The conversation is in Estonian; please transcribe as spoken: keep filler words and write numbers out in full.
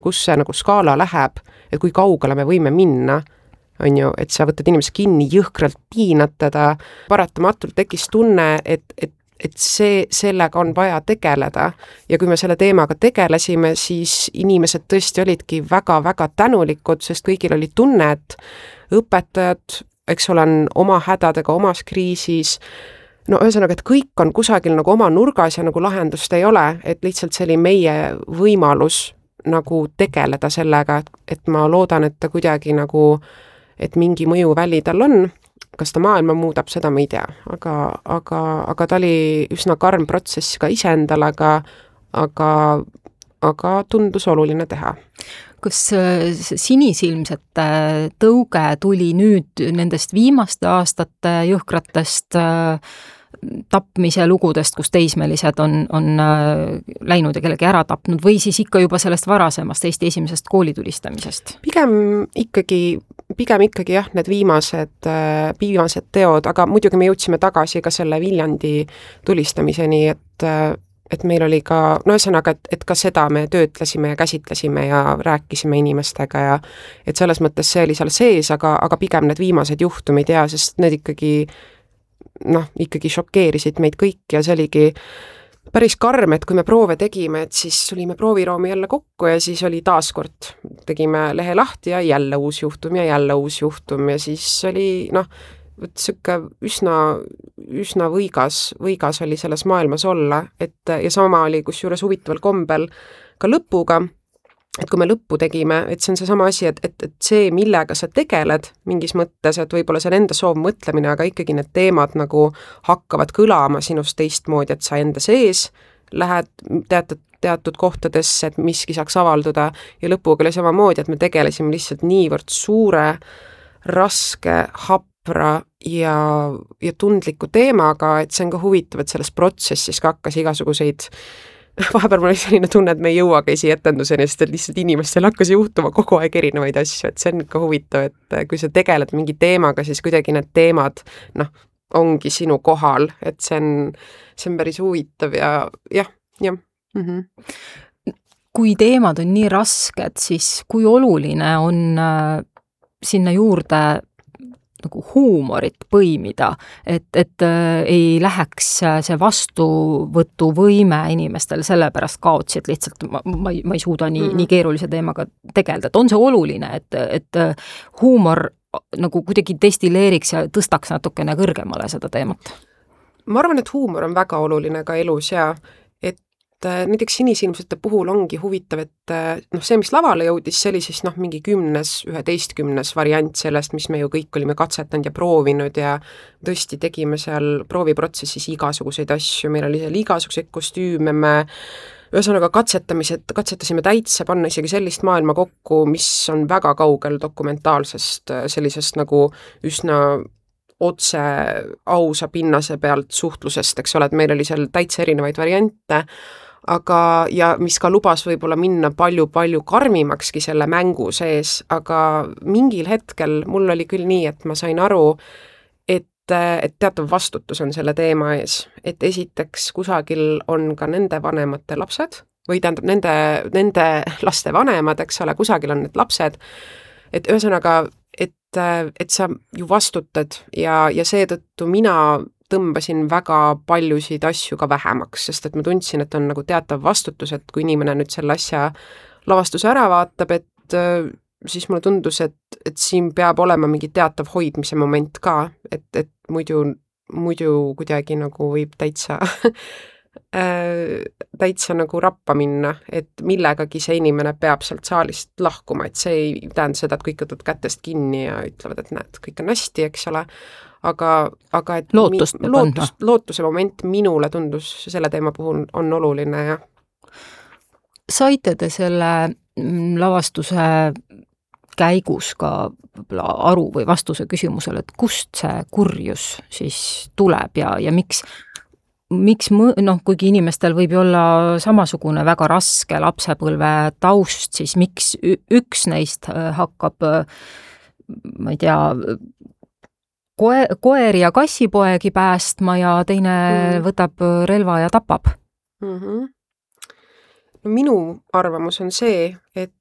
kus see nagu skaala läheb, et kui kaugele me võime minna, on ju, et sa võtad inimest kinni, jõhkralt piinatada, paratamatult tekkis tunne, et, et et see, sellega on vaja tegeleda ja kui me selle teemaga tegelesime, siis inimesed tõesti olidki väga-väga tänulikud, sest kõigil oli tunne, et õpetajad, eks ole, on oma hädadega, omas kriisis, no ühesõnaga, et kõik on kusagil nagu oma nurgas ja nagu lahendust ei ole, et lihtsalt see oli meie võimalus nagu tegeleda sellega, et, et ma loodan, et ta kuidagi nagu, et mingi mõjuväli tal on. Kas ta maailma muudab, seda ma ei tea, aga, aga, aga ta oli üsna karm protsess ka iseendal, aga, aga, aga tundus oluline teha. Kas sinisilmsete tõuge tuli nüüd nendest viimaste aastate jõhkratest tapmise lugudest, kus teismelised on, on läinud ja kellegi ära tapnud või siis ikka juba sellest varasemast Eesti esimesest koolitulistamisest? Pigem ikkagi, pigem ikkagi jah, need viimased, viimased teod, aga muidugi me jõudsime tagasi ka selle Viljandi tulistamiseni, et, et meil oli ka, no ühesõnaga, et, et ka seda me töötlesime ja käsitlesime ja rääkisime inimestega ja et selles mõttes see oli seal sees, aga, aga pigem need viimased juhtumid ja sest need ikkagi noh, ikkagi šokeerisid meid kõik ja see oligi päris karm, et kui me proove tegime, et siis tulime prooviroomi jälle kokku ja siis oli taaskord, tegime lehe lahti ja jälle uus juhtum ja jälle uus juhtum ja siis oli noh, siuke üsna, üsna võigas, võigas oli selles maailmas olla, et ja sama oli kusjuures huvitaval kombel ka lõpuga, et kui me lõppu tegime, et see on seesama asi, et, et, et see, millega sa tegeled mingis mõttes, et võib-olla see on enda soov mõtlemine, aga ikkagi need teemad nagu hakkavad kõlama sinust teistmoodi, et sa enda sees lähed teatud, teatud kohtadesse, et miski saaks avalduda ja lõpuga oli samamoodi, et me tegelesime lihtsalt niivõrd suure, raske, hapra ja, ja tundliku teemaga, et see on ka huvitav, et selles protsessis ka hakkas igasuguseid vahepeal mul oli selline tunne, et me ei jõuagi esi etenduseni, sest et lihtsalt inimestel hakkas juhtuma kogu aeg erinevaid asju, et see on ikka huvitav, et kui sa tegeled mingi teemaga, siis kuidagi need teemad, noh, ongi sinu kohal, et see on, see on päris huvitav ja jah, jah. Mm-hmm. Kui teemad on nii rasked, siis kui oluline on äh, sinna juurde nagu huumorit põimida, et, et äh, ei läheks see vastuvõtuvõime inimestel sellepärast kaotsi, et lihtsalt ma, ma, ei, ma ei suuda nii, mm. nii keerulise teemaga tegeleda. Et on see oluline, et, et huumor nagu kuidagi destilleeriks ja tõstaks natukene kõrgemale seda teemat? Ma arvan, et huumor on väga oluline ka elus ja et näiteks sinisilmsete puhul ongi huvitav, et noh, see, mis lavale jõudis, see oli siis noh, mingi kümnes, üheteistkümnes variant sellest, mis me ju kõik olime katsetanud ja proovinud ja tõesti tegime seal prooviprotsessis igasuguseid asju, meil oli seal igasuguseid kostüüme, me ühesõnaga katsetamised, katsetasime täitsa panna isegi sellist maailma kokku, mis on väga kaugel dokumentaalsest, sellisest nagu üsna otse ausa pinnase pealt suhtlusest, eks ole, et meil oli seal täitsa erinevaid variante, aga ja mis ka lubas võib-olla minna palju-palju karmimakski selle mängu sees, aga mingil hetkel mul oli küll nii, et ma sain aru, et, et teatav vastutus on selle teema ees, et esiteks kusagil on ka nende vanemate lapsed või tähendab nende, nende laste vanemad, eks ole, kusagil on need lapsed, et ühesõnaga, et, et sa ju vastutad ja, ja seetõttu mina tõmbasin väga paljusid asju ka vähemaks, sest et ma tundsin, et on nagu teatav vastutus, et kui inimene nüüd selle asja lavastuse ära vaatab, et siis mulle tundus, et, et siin peab olema mingi teatav hoidmise moment ka, et, et muidu, muidu kuidagi nagu võib täitsa täitsa nagu rappa minna, et millegagi see inimene peab sealt saalist lahkuma, et see ei tähenda seda, et kõik võtavad kätest kinni ja ütlevad, et näed, kõik on hästi, eks ole, aga, aga et lootust mi, lootust, lootuse moment minule tundus selle teema puhul on oluline ja saite te selle lavastuse käigus ka aru või vastuse küsimusele, et kust see kurjus siis tuleb ja, ja miks miks, noh, kuigi inimestel võib olla samasugune väga raske lapsepõlve taust, siis miks üks neist hakkab, ma ei tea, koe, koeri ja kassipoegi päästma ja teine mm. võtab relva ja tapab? Mm-hmm. No minu arvamus on see, et